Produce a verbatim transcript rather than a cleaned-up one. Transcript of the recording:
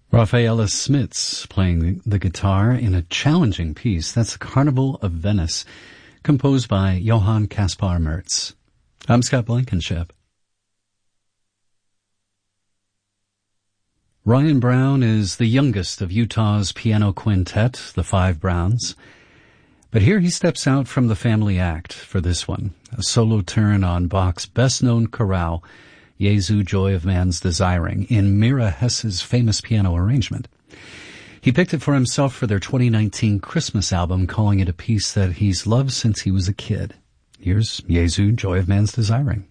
Rafaela Smits playing the guitar in a challenging piece. That's the Carnival of Venice, composed by Johann Caspar Mertz. I'm Scott Blankenship. Ryan Brown is the youngest of Utah's piano quintet, the Five Browns. But here he steps out from the family act for this one, a solo turn on Bach's best-known chorale, Jesu, Joy of Man's Desiring, in Mira Hess's famous piano arrangement. He picked it for himself for their twenty nineteen Christmas album, calling it a piece that he's loved since he was a kid. Here's Jesu, Joy of Man's Desiring.